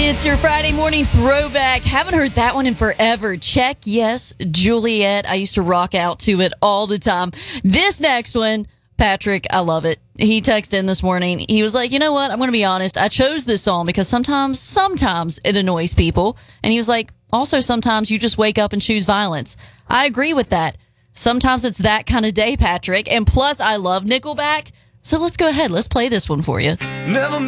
It's your Friday morning throwback. Haven't heard that one in forever. Check Yes, Juliet. I used to rock out to it all the time. This next one, Patrick, I love it. He texted in this morning. He was like, you know what? I'm going to be honest. I chose this song because sometimes it annoys people. And he was like, also sometimes you just wake up and choose violence. I agree with that. Sometimes it's that kind of day, Patrick. And plus, I love Nickelback. So let's go ahead. Let's play this one for you. Never